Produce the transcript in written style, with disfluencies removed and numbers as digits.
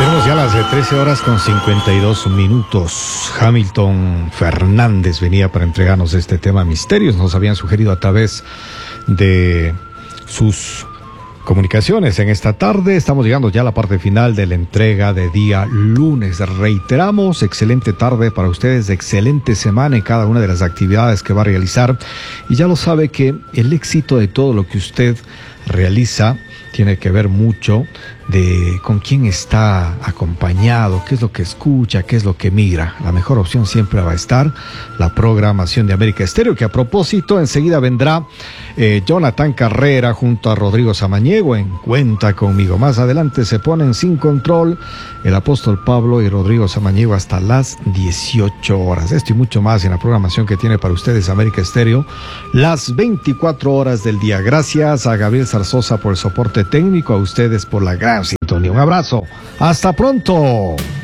Tenemos ya las 13 horas con 52 minutos. Hamilton Fernández venía para entregarnos este tema Misterios. Nos habían sugerido a través de sus comunicaciones en esta tarde. Estamos llegando ya a la parte final de la entrega de día lunes. Reiteramos, excelente tarde para ustedes, excelente semana en cada una de las actividades que va a realizar. Y ya lo sabe que el éxito de todo lo que usted realiza tiene que ver mucho de con quién está acompañado, qué es lo que escucha, qué es lo que mira. La mejor opción siempre va a estar la programación de América Estéreo, que a propósito enseguida vendrá Jonathan Carrera junto a Rodrigo Samaniego en Cuenta Conmigo. Más adelante se ponen Sin Control el apóstol Pablo y Rodrigo Samaniego hasta las 18 horas. Esto y mucho más en la programación que tiene para ustedes América Estéreo las 24 horas del día. Gracias a Gabriel Zarzosa por el soporte técnico, a ustedes por la gran sintonía. Un abrazo. Hasta pronto.